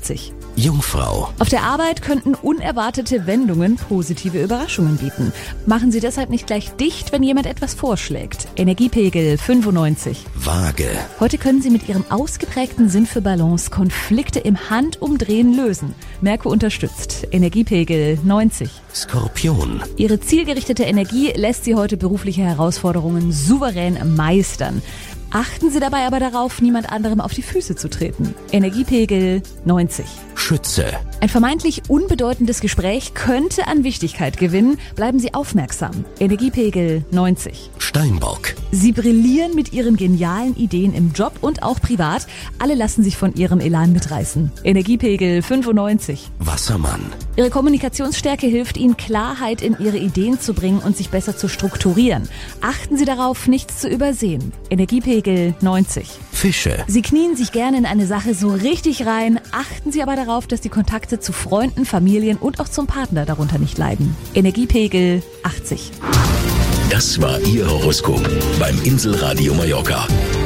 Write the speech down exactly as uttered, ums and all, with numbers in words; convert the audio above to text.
achtzig. Jungfrau. Auf der Arbeit könnten unerwartete Wendungen positive Überraschungen bieten. Machen Sie deshalb nicht gleich dicht, wenn jemand etwas vorschlägt. Energiepegel fünfundneunzig. Waage. Heute können Sie mit Ihrem ausgeprägten Sinn für Balance Konflikte im Handumdrehen lösen. Merkur unterstützt. Energiepegel neunzig. Skorpion. Ihre zielgerichtete Energie lässt Sie heute berufliche Herausforderungen souverän meistern. Achten Sie dabei aber darauf, niemand anderem auf die Füße zu treten. Energiepegel neunzig. Schütze. Ein vermeintlich unbedeutendes Gespräch könnte an Wichtigkeit gewinnen. Bleiben Sie aufmerksam. Energiepegel neunzig. Steinbock. Sie brillieren mit Ihren genialen Ideen im Job und auch privat. Alle lassen sich von Ihrem Elan mitreißen. Energiepegel fünfundneunzig. Wassermann. Ihre Kommunikationsstärke hilft Ihnen, Klarheit in Ihre Ideen zu bringen und sich besser zu strukturieren. Achten Sie darauf, nichts zu übersehen. Energiepegel neunzig. Fische. Sie knien sich gerne in eine Sache so richtig rein. Achten Sie aber darauf, dass die Kontakte zu Freunden, Familien und auch zum Partner darunter nicht leiden. Energiepegel achtzig. Das war Ihr Horoskop beim Inselradio Mallorca.